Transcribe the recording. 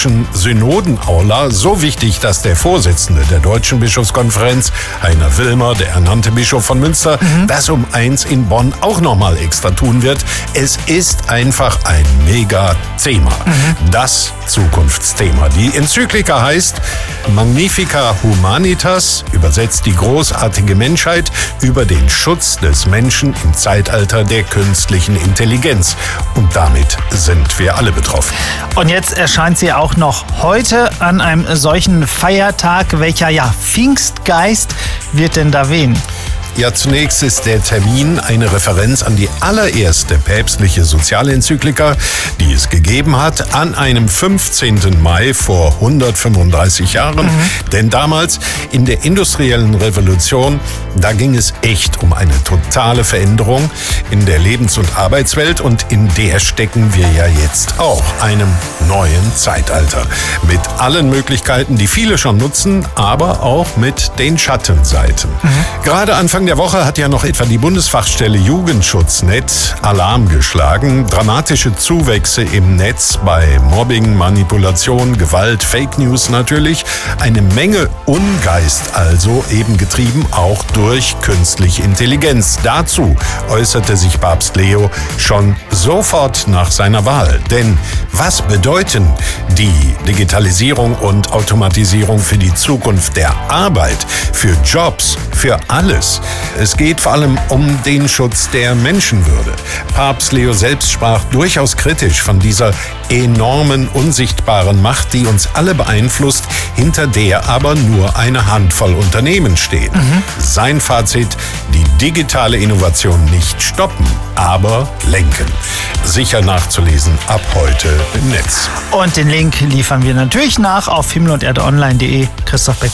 deutschen Synodenaula so wichtig, dass der Vorsitzende der Deutschen Bischofskonferenz, Heiner Wilmer, der ernannte Bischof von Münster, das um 1 in Bonn auch nochmal extra tun wird. Es ist einfach ein Mega-Thema. Das Zukunftsthema. Die Enzyklika heißt Magnifica Humanitas, übersetzt die großartige Menschheit, über den Schutz des Menschen im Zeitalter der künstlichen Intelligenz. Und damit sind wir alle betroffen. Und jetzt erscheint sie auch noch heute an einem solchen Feiertag. Welcher Pfingstgeist wird denn da wehen? Ja, zunächst ist der Termin eine Referenz an die allererste päpstliche Sozialenzyklika, die es gegeben hat, an einem 15. Mai vor 135 Jahren. Denn damals in der industriellen Revolution, da ging es echt um eine totale Veränderung in der Lebens- und Arbeitswelt, und in der stecken wir ja jetzt auch, einem neuen Zeitalter. Mit allen Möglichkeiten, die viele schon nutzen, aber auch mit den Schattenseiten. Gerade Anfang der Woche hat ja noch etwa die Bundesfachstelle Jugendschutznet Alarm geschlagen. Dramatische Zuwächse im Netz bei Mobbing, Manipulation, Gewalt, Fake News natürlich. Eine Menge Ungeist also, eben getrieben auch durch künstliche Intelligenz. Dazu äußerte sich Papst Leo schon sofort nach seiner Wahl. Denn was bedeuten die Digitalisierung und Automatisierung für die Zukunft der Arbeit, für Jobs, für alles? Es geht vor allem um den Schutz der Menschenwürde. Papst Leo selbst sprach durchaus kritisch von dieser enormen, unsichtbaren Macht, die uns alle beeinflusst, hinter der aber nur eine Handvoll Unternehmen stehen. Sein Fazit: die digitale Innovation nicht stoppen, aber lenken. Sicher nachzulesen ab heute im Netz. Und den Link liefern wir natürlich nach auf himmelunderdeonline.de. Christoph Beck.